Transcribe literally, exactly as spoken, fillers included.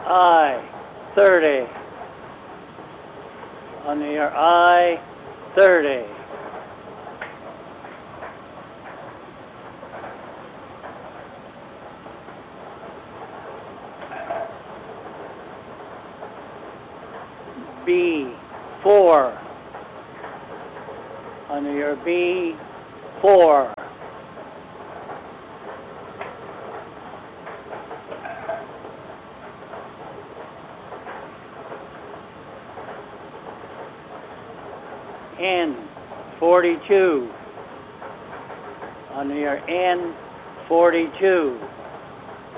I, thirty. On your I, thirty. B, four. On your B, four. N, forty-two. On your N, forty-two.